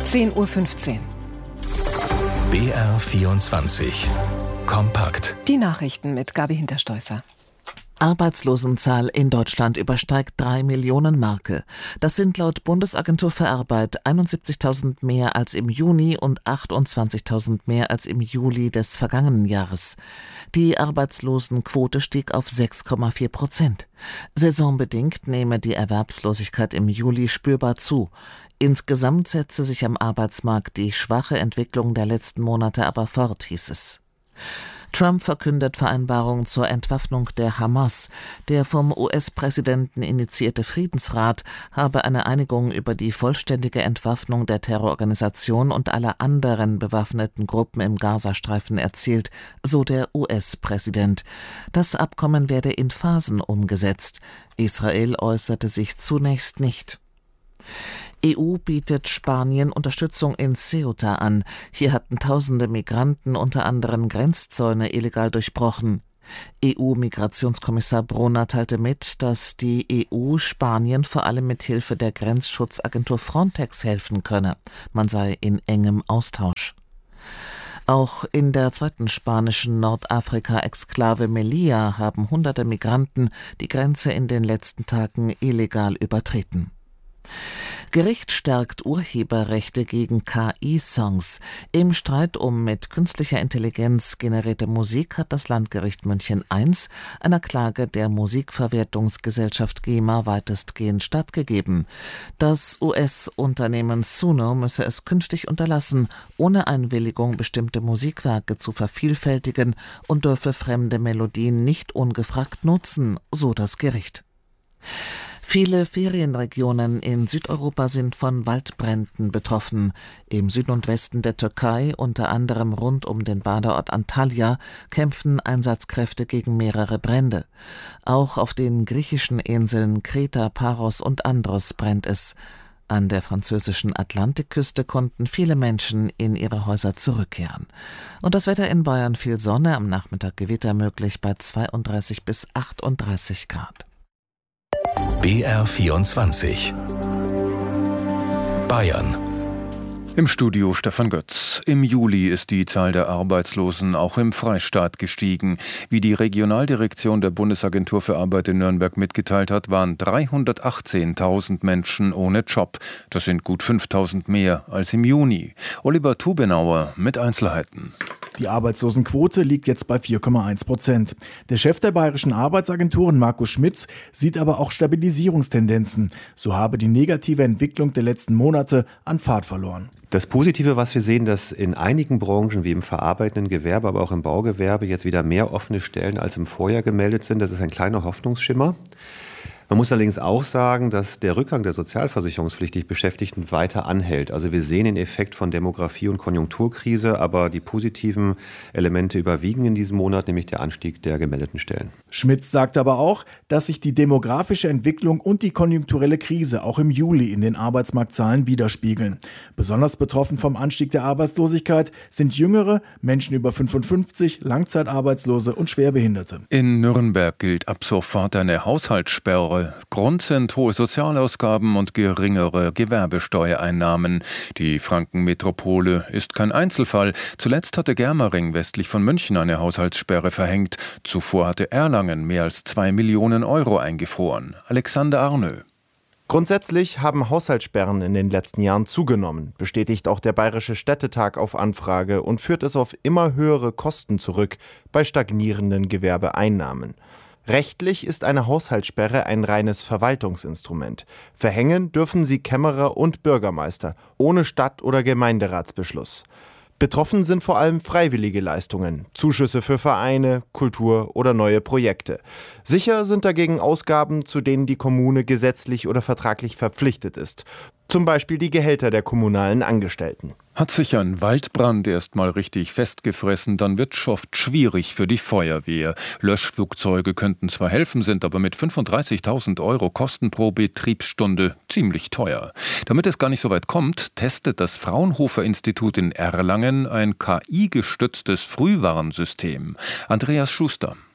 10:15 Uhr. BR24 Kompakt. Die Nachrichten mit Gabi Hinterstoisser. Arbeitslosenzahl in Deutschland übersteigt 3 Millionen Marke. Das sind laut Bundesagentur für Arbeit 71.000 mehr als im Juni und 28.000 mehr als im Juli des vergangenen Jahres. Die Arbeitslosenquote stieg auf 6,4%. Saisonbedingt nehme die Erwerbslosigkeit im Juli spürbar zu. Insgesamt setze sich am Arbeitsmarkt die schwache Entwicklung der letzten Monate aber fort, hieß es. Trump verkündet Vereinbarungen zur Entwaffnung der Hamas. Der vom US-Präsidenten initiierte Friedensrat habe eine Einigung über die vollständige Entwaffnung der Terrororganisation und aller anderen bewaffneten Gruppen im Gazastreifen erzielt, so der US-Präsident. Das Abkommen werde in Phasen umgesetzt. Israel äußerte sich zunächst nicht. EU bietet Spanien Unterstützung in Ceuta an. Hier hatten tausende Migranten unter anderem Grenzzäune illegal durchbrochen. EU-Migrationskommissar Brunner teilte mit, dass die EU Spanien vor allem mit Hilfe der Grenzschutzagentur Frontex helfen könne. Man sei in engem Austausch. Auch in der zweiten spanischen Nordafrika-Exklave Melilla haben hunderte Migranten die Grenze in den letzten Tagen illegal übertreten. Gericht stärkt Urheberrechte gegen KI-Songs. Im Streit um mit künstlicher Intelligenz generierte Musik hat das Landgericht München I einer Klage der Musikverwertungsgesellschaft GEMA weitestgehend stattgegeben. Das US-Unternehmen Suno müsse es künftig unterlassen, ohne Einwilligung bestimmte Musikwerke zu vervielfältigen und dürfe fremde Melodien nicht ungefragt nutzen, so das Gericht. Viele Ferienregionen in Südeuropa sind von Waldbränden betroffen. Im Süden und Westen der Türkei, unter anderem rund um den Badeort Antalya, kämpfen Einsatzkräfte gegen mehrere Brände. Auch auf den griechischen Inseln Kreta, Paros und Andros brennt es. An der französischen Atlantikküste konnten viele Menschen in ihre Häuser zurückkehren. Und das Wetter in Bayern: viel Sonne, am Nachmittag Gewitter möglich bei 32 bis 38 Grad. BR24 Bayern. Im Studio Stefan Götz. Im Juli ist die Zahl der Arbeitslosen auch im Freistaat gestiegen. Wie die Regionaldirektion der Bundesagentur für Arbeit in Nürnberg mitgeteilt hat, waren 318.000 Menschen ohne Job. Das sind gut 5.000 mehr als im Juni. Oliver Tubenauer mit Einzelheiten. Die Arbeitslosenquote liegt jetzt bei 4,1%. Der Chef der bayerischen Arbeitsagenturen, Markus Schmitz, sieht aber auch Stabilisierungstendenzen. So habe die negative Entwicklung der letzten Monate an Fahrt verloren. Das Positive, was wir sehen, dass in einigen Branchen wie im verarbeitenden Gewerbe, aber auch im Baugewerbe jetzt wieder mehr offene Stellen als im Vorjahr gemeldet sind. Das ist ein kleiner Hoffnungsschimmer. Man muss allerdings auch sagen, dass der Rückgang der sozialversicherungspflichtig Beschäftigten weiter anhält. Also wir sehen den Effekt von Demografie- und Konjunkturkrise, aber die positiven Elemente überwiegen in diesem Monat, nämlich der Anstieg der gemeldeten Stellen. Schmitz sagt aber auch, dass sich die demografische Entwicklung und die konjunkturelle Krise auch im Juli in den Arbeitsmarktzahlen widerspiegeln. Besonders betroffen vom Anstieg der Arbeitslosigkeit sind Jüngere, Menschen über 55, Langzeitarbeitslose und Schwerbehinderte. In Nürnberg gilt ab sofort eine Haushaltssperre. Grund sind hohe Sozialausgaben und geringere Gewerbesteuereinnahmen. Die Frankenmetropole ist kein Einzelfall. Zuletzt hatte Germering westlich von München eine Haushaltssperre verhängt. Zuvor hatte Erlangen mehr als 2 Millionen Euro eingefroren. Alexander Arnö. Grundsätzlich haben Haushaltssperren in den letzten Jahren zugenommen, bestätigt auch der Bayerische Städtetag auf Anfrage und führt es auf immer höhere Kosten zurück bei stagnierenden Gewerbeeinnahmen. Rechtlich ist eine Haushaltssperre ein reines Verwaltungsinstrument. Verhängen dürfen sie Kämmerer und Bürgermeister, ohne Stadt- oder Gemeinderatsbeschluss. Betroffen sind vor allem freiwillige Leistungen, Zuschüsse für Vereine, Kultur oder neue Projekte. Sicher sind dagegen Ausgaben, zu denen die Kommune gesetzlich oder vertraglich verpflichtet ist. Zum Beispiel die Gehälter der kommunalen Angestellten. Hat sich ein Waldbrand erst mal richtig festgefressen, dann wird es oft schwierig für die Feuerwehr. Löschflugzeuge könnten zwar helfen, sind aber mit 35.000 Euro Kosten pro Betriebsstunde ziemlich teuer. Damit es gar nicht so weit kommt, testet das Fraunhofer-Institut in Erlangen ein KI-gestütztes Frühwarnsystem. Andreas Schuster.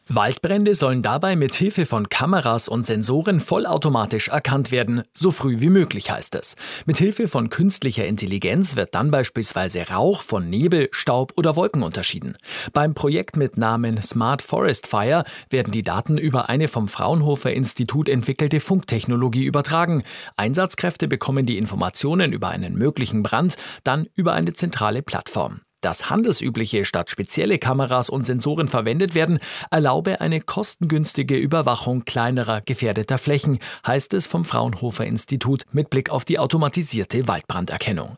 Waldbrände sollen dabei mit Hilfe von Kameras und Sensoren vollautomatisch erkannt werden, so früh wie möglich, heißt es. Mit Hilfe von künstlicher Intelligenz wird dann beispielsweise Rauch von Nebel, Staub oder Wolken unterschieden. Beim Projekt mit Namen Smart Forest Fire werden die Daten über eine vom Fraunhofer Institut entwickelte Funktechnologie übertragen. Einsatzkräfte bekommen die Informationen über einen möglichen Brand dann über eine zentrale Plattform. Dass handelsübliche statt spezielle Kameras und Sensoren verwendet werden, erlaube eine kostengünstige Überwachung kleinerer gefährdeter Flächen, heißt es vom Fraunhofer Institut mit Blick auf die automatisierte Waldbranderkennung.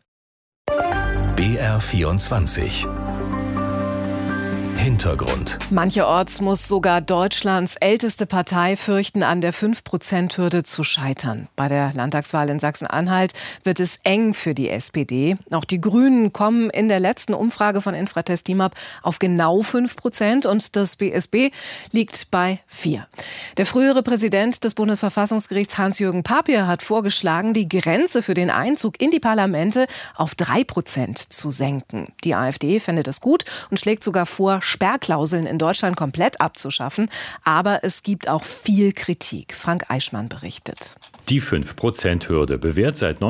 BR24 Hintergrund. Mancherorts muss sogar Deutschlands älteste Partei fürchten, an der 5%-Hürde zu scheitern. Bei der Landtagswahl in Sachsen-Anhalt wird es eng für die SPD. Auch die Grünen kommen in der letzten Umfrage von Infratest DIMAP auf genau 5% und das BSB liegt bei 4%. Der frühere Präsident des Bundesverfassungsgerichts Hans-Jürgen Papier hat vorgeschlagen, die Grenze für den Einzug in die Parlamente auf 3% zu senken. Die AfD fände das gut und schlägt sogar vor, Sperrklauseln in Deutschland komplett abzuschaffen. Aber es gibt auch viel Kritik. Frank Eichmann berichtet. Die 5%-Hürde bewährt seit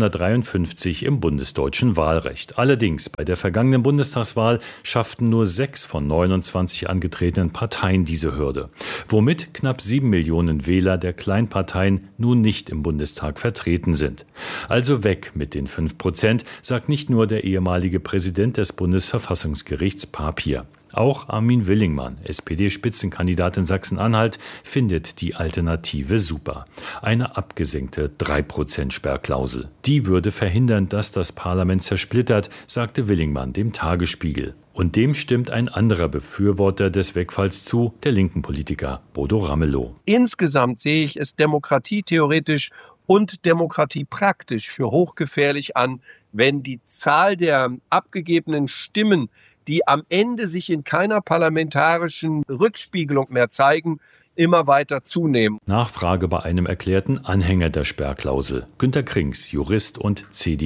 1953 im bundesdeutschen Wahlrecht. Allerdings bei der vergangenen Bundestagswahl schafften nur 6 von 29 angetretenen Parteien diese Hürde, womit knapp 7 Millionen Wähler der Kleinparteien nun nicht im Bundestag vertreten sind. Also weg mit den 5%, sagt nicht nur der ehemalige Präsident des Bundesverfassungsgerichts Papier. Auch Armin Willingmann, SPD-Spitzenkandidat in Sachsen-Anhalt, findet die Alternative super. Eine abgesenkte 3%-Sperrklausel. Die würde verhindern, dass das Parlament zersplittert, sagte Willingmann dem Tagesspiegel. Und dem stimmt ein anderer Befürworter des Wegfalls zu, der linken Politiker Bodo Ramelow. Insgesamt sehe ich es demokratietheoretisch und demokratiepraktisch für hochgefährlich an, wenn die Zahl der abgegebenen Stimmen, die am Ende sich in keiner parlamentarischen Rückspiegelung mehr zeigen, immer weiter zunehmen. Nachfrage bei einem erklärten Anhänger der Sperrklausel. Günter Krings, Jurist und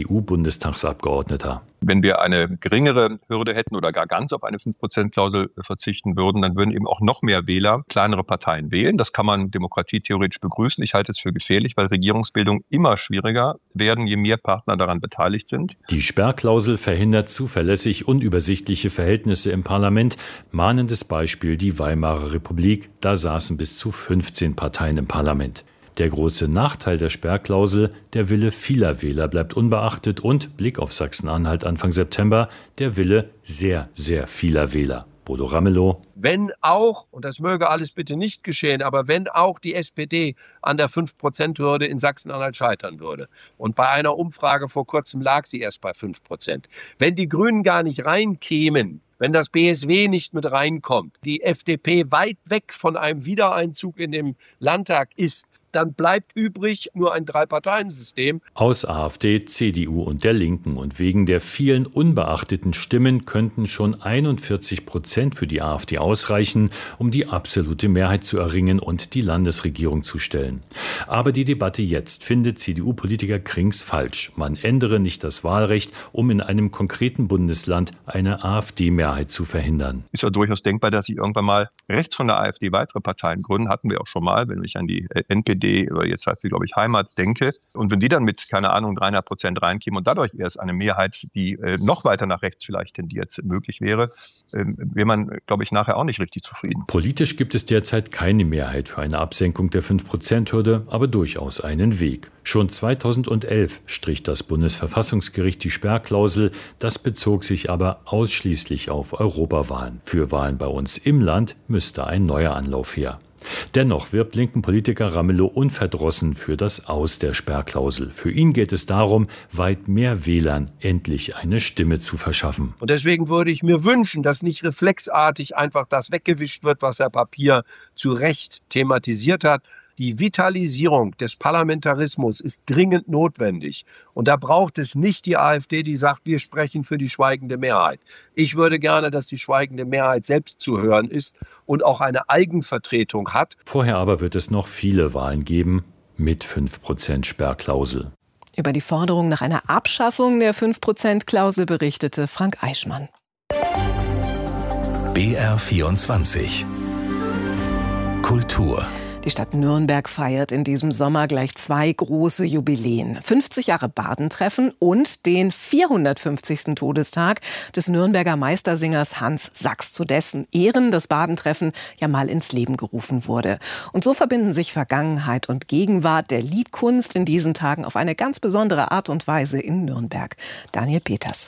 CDU-Bundestagsabgeordneter. Wenn wir eine geringere Hürde hätten oder gar ganz auf eine 5%-Klausel verzichten würden, dann würden eben auch noch mehr Wähler kleinere Parteien wählen. Das kann man demokratietheoretisch begrüßen. Ich halte es für gefährlich, weil Regierungsbildung immer schwieriger werden, je mehr Partner daran beteiligt sind. Die Sperrklausel verhindert zuverlässig unübersichtliche Verhältnisse im Parlament. Mahnendes Beispiel die Weimarer Republik. Da saßen bis zu 15 Parteien im Parlament. Der große Nachteil der Sperrklausel, der Wille vieler Wähler bleibt unbeachtet und, Blick auf Sachsen-Anhalt Anfang September, der Wille sehr, sehr vieler Wähler. Bodo Ramelow. Wenn auch, und das möge alles bitte nicht geschehen, aber wenn auch die SPD an der 5%-Hürde in Sachsen-Anhalt scheitern würde, und bei einer Umfrage vor kurzem lag sie erst bei 5%, wenn die Grünen gar nicht reinkämen, wenn das BSW nicht mit reinkommt, die FDP weit weg von einem Wiedereinzug in den Landtag ist, dann bleibt übrig nur ein Drei-Parteien-System. Aus AfD, CDU und der Linken. Und wegen der vielen unbeachteten Stimmen könnten schon 41% für die AfD ausreichen, um die absolute Mehrheit zu erringen und die Landesregierung zu stellen. Aber die Debatte jetzt findet CDU-Politiker Krings falsch. Man ändere nicht das Wahlrecht, um in einem konkreten Bundesland eine AfD-Mehrheit zu verhindern. Ist ja durchaus denkbar, dass sich irgendwann mal rechts von der AfD weitere Parteien gründen. Hatten wir auch schon mal, wenn ich an die NPD oder jetzt heißt sie, glaube ich, Heimat denke. Und wenn die dann mit, keine Ahnung, 3,5% reinkämen und dadurch erst eine Mehrheit, die noch weiter nach rechts vielleicht tendiert, möglich wäre, wäre man, glaube ich, nachher auch nicht richtig zufrieden. Politisch gibt es derzeit keine Mehrheit für eine Absenkung der 5%-Hürde, aber durchaus einen Weg. Schon 2011 strich das Bundesverfassungsgericht die Sperrklausel. Das bezog sich aber ausschließlich auf Europawahlen. Für Wahlen bei uns im Land müsste ein neuer Anlauf her. Dennoch wirbt linken Politiker Ramelow unverdrossen für das Aus der Sperrklausel. Für ihn geht es darum, weit mehr Wählern endlich eine Stimme zu verschaffen. Und deswegen würde ich mir wünschen, dass nicht reflexartig einfach das weggewischt wird, was Herr Papier zu Recht thematisiert hat. Die Vitalisierung des Parlamentarismus ist dringend notwendig. Und da braucht es nicht die AfD, die sagt, wir sprechen für die schweigende Mehrheit. Ich würde gerne, dass die schweigende Mehrheit selbst zu hören ist und auch eine Eigenvertretung hat. Vorher aber wird es noch viele Wahlen geben mit 5% Sperrklausel. Über die Forderung nach einer Abschaffung der 5%-Klausel berichtete Frank Eichmann. BR24 Kultur. Die Stadt Nürnberg feiert in diesem Sommer gleich 2 große Jubiläen. 50 Jahre Badentreffen und den 450. Todestag des Nürnberger Meistersingers Hans Sachs, zu dessen Ehren das Badentreffen ja mal ins Leben gerufen wurde. Und so verbinden sich Vergangenheit und Gegenwart der Liedkunst in diesen Tagen auf eine ganz besondere Art und Weise in Nürnberg. Daniel Peters.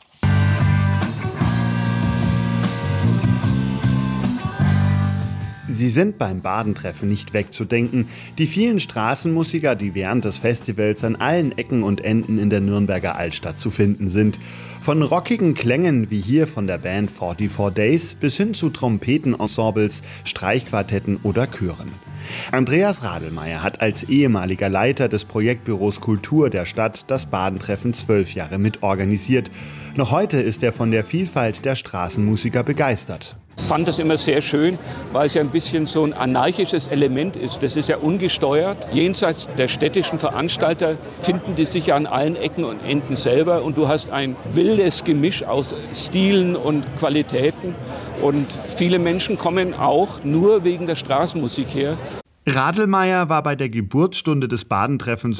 Sie sind beim Badentreffen nicht wegzudenken. Die vielen Straßenmusiker, die während des Festivals an allen Ecken und Enden in der Nürnberger Altstadt zu finden sind. Von rockigen Klängen wie hier von der Band 44 Days bis hin zu Trompetenensembles, Streichquartetten oder Chören. Andreas Radelmeier hat als ehemaliger Leiter des Projektbüros Kultur der Stadt das Badentreffen 12 Jahre mitorganisiert. Noch heute ist er von der Vielfalt der Straßenmusiker begeistert. Ich fand das immer sehr schön, weil es ja ein bisschen so ein anarchisches Element ist. Das ist ja ungesteuert. Jenseits der städtischen Veranstalter finden die sich ja an allen Ecken und Enden selber. Und du hast ein wildes Gemisch aus Stilen und Qualitäten. Und viele Menschen kommen auch nur wegen der Straßenmusik her. Radelmeier war bei der Geburtsstunde des Badentreffens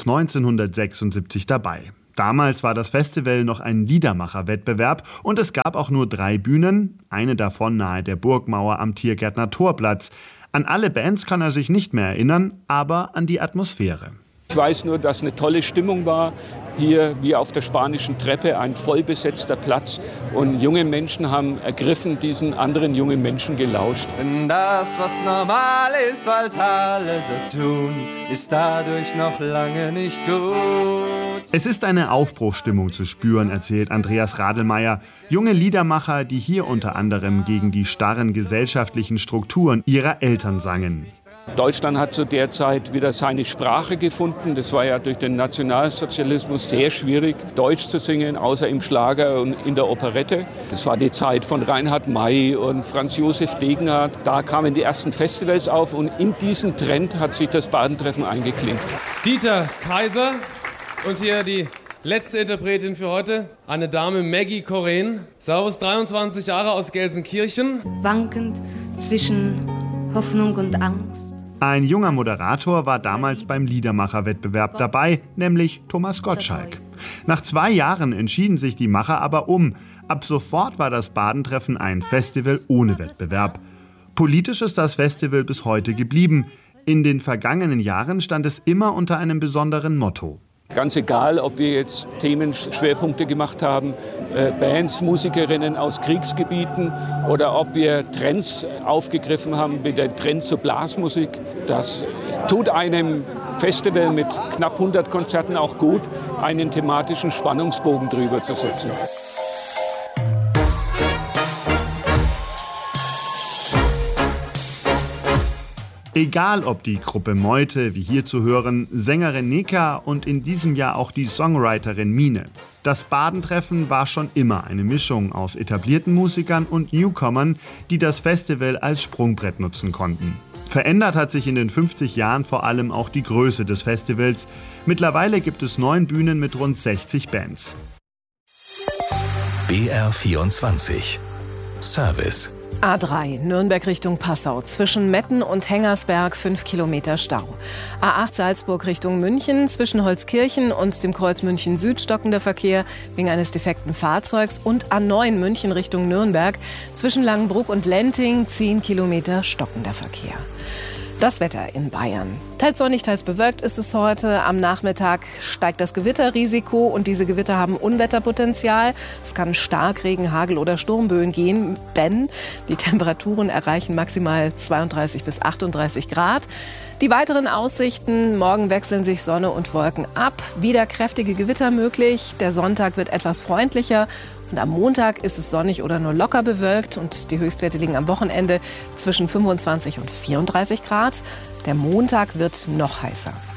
1976 dabei. Damals war das Festival noch ein Liedermacher-Wettbewerb und es gab auch nur 3 Bühnen, eine davon nahe der Burgmauer am Tiergärtner Torplatz. An alle Bands kann er sich nicht mehr erinnern, aber an die Atmosphäre. Ich weiß nur, dass eine tolle Stimmung war. Hier wie auf der Spanischen Treppe, ein vollbesetzter Platz. Und junge Menschen haben ergriffen, diesen anderen jungen Menschen gelauscht. Denn das, was normal ist, weil's alle so tun, ist dadurch noch lange nicht gut. Es ist eine Aufbruchsstimmung zu spüren, erzählt Andreas Radelmeier. Junge Liedermacher, die hier unter anderem gegen die starren gesellschaftlichen Strukturen ihrer Eltern sangen. Deutschland hat zu der Zeit wieder seine Sprache gefunden. Das war ja durch den Nationalsozialismus sehr schwierig, Deutsch zu singen, außer im Schlager und in der Operette. Das war die Zeit von Reinhard May und Franz Josef Degenhardt. Da kamen die ersten Festivals auf und in diesen Trend hat sich das Badentreffen eingeklinkt. Dieter Kaiser und hier die letzte Interpretin für heute, eine Dame Maggie Coren. Servus, 23 Jahre aus Gelsenkirchen. Wankend zwischen Hoffnung und Angst. Ein junger Moderator war damals beim Liedermacher-Wettbewerb dabei, nämlich Thomas Gottschalk. Nach 2 Jahren entschieden sich die Macher aber um. Ab sofort war das Badentreffen ein Festival ohne Wettbewerb. Politisch ist das Festival bis heute geblieben. In den vergangenen Jahren stand es immer unter einem besonderen Motto. Ganz egal, ob wir jetzt Themenschwerpunkte gemacht haben, Bands, Musikerinnen aus Kriegsgebieten oder ob wir Trends aufgegriffen haben, wie der Trend zur Blasmusik. Das tut einem Festival mit knapp 100 Konzerten auch gut, einen thematischen Spannungsbogen drüber zu setzen. Egal ob die Gruppe Meute, wie hier zu hören, Sängerin Neka und in diesem Jahr auch die Songwriterin Mine. Das Badentreffen war schon immer eine Mischung aus etablierten Musikern und Newcomern, die das Festival als Sprungbrett nutzen konnten. Verändert hat sich in den 50 Jahren vor allem auch die Größe des Festivals. Mittlerweile gibt es 9 Bühnen mit rund 60 Bands. BR24 Service. A3, Nürnberg Richtung Passau. Zwischen Metten und Hengersberg 5 Kilometer Stau. A8 Salzburg Richtung München. Zwischen Holzkirchen und dem Kreuz München Süd stockender Verkehr wegen eines defekten Fahrzeugs. Und A9 München Richtung Nürnberg. Zwischen Langenbruck und Lenting 10 Kilometer stockender Verkehr. Das Wetter in Bayern. Teils sonnig, teils bewölkt ist es heute. Am Nachmittag steigt das Gewitterrisiko und diese Gewitter haben Unwetterpotenzial. Es kann Starkregen, Hagel oder Sturmböen geben. Die Temperaturen erreichen maximal 32 bis 38 Grad. Die weiteren Aussichten: Morgen wechseln sich Sonne und Wolken ab. Wieder kräftige Gewitter möglich. Der Sonntag wird etwas freundlicher. Und am Montag ist es sonnig oder nur locker bewölkt und die Höchstwerte liegen am Wochenende zwischen 25 und 34 Grad. Der Montag wird noch heißer.